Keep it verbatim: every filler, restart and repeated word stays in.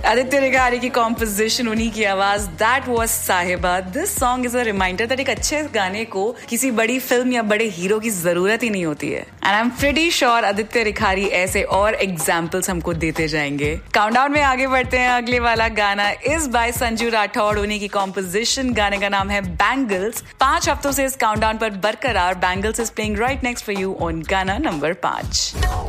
आदित्य रिखारी की कॉम्पोजिशन, उन्हीं की आवाज, दैट वाज साहिबा. This song is a reminder that एक अच्छे गाने को किसी बड़ी फिल्म या बड़े हीरो की जरूरत ही नहीं होती है. And I am pretty sure Aditya Rikhari ऐसे और एग्जाम्पल्स हमको देते जाएंगे. काउंटडाउन में आगे बढ़ते हैं. अगले वाला गाना इज बाय संजू राठौड़, उन्हीं की कॉम्पोजिशन. गाने का नाम है बैंगल्स. पांच हफ्तों से इस काउंटडाउन पर बरकरार bangles is playing right next for you on गाना नंबर पांच.